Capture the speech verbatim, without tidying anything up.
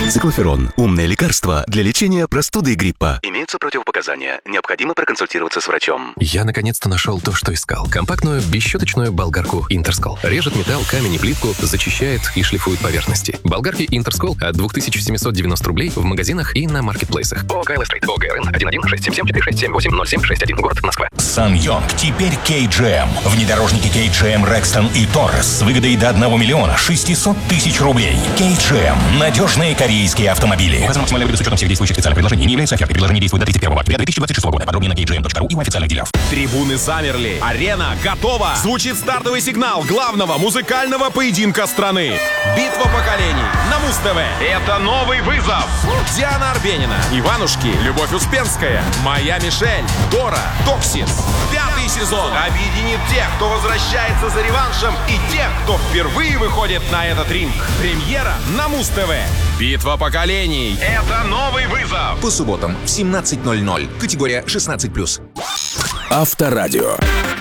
Циклоферон – умное лекарство для лечения простуды и гриппа. Имеются противопоказания. Необходимо проконсультироваться с врачом. Я наконец-то нашел то, что искал. Компактную, бесщеточную болгарку Интерскол. Режет металл, камень и плитку, зачищает и шлифует поверхности. Болгарки Интерскол от две тысячи семьсот девяносто рублей в магазинах и на маркетплейсах. ООО «Кайло Стрит», ОГРН один один шесть семь семь четыре шесть семь восемь ноль семь шесть один, город Москва. Сан-Йонг теперь кей джи эм. Внедорожники кей джи эм Рекстон и Торрес с выгодой до одного миллиона шестисот тысяч рублей. кей джи эм. Надежные корейские автомобили. Указано максимальная выгода с учетом всех действующих специальных предложений. Не является офертой. Предложение действует до тридцать первого октября две тысячи двадцать шестого года. Подробнее на кей джи эм точка ру и у официальных дилеров. Трибуны замерли. Арена готова. Звучит стартовый сигнал главного музыкального поединка страны. Битва поколений на Муз-ТВ. Это новый вызов. Диана Арбенина, Иванушки, Любовь Успенская, Моя Мишель, Дора, Токсис. Пятый сезон объединит тех, кто возвращается за реваншем, и тех, кто впервые выходит на этот ринг. Премьера на Муз-ТВ. Битва поколений. Это новый вызов. По субботам в семнадцать ноль ноль. Категория шестнадцать плюс. Авторадио.